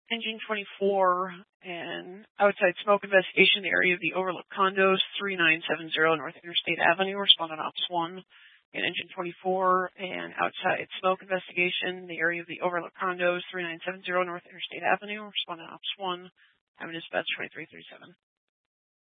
Engine 24 and outside smoke investigation in the area of the Overlook Condos, 3970 North Interstate Avenue, respondent Ops 1. And Engine 24 and outside smoke investigation in the area of the Overlook Condos, 3970 North Interstate Avenue, respondent Ops 1. I'm dispatch 2337.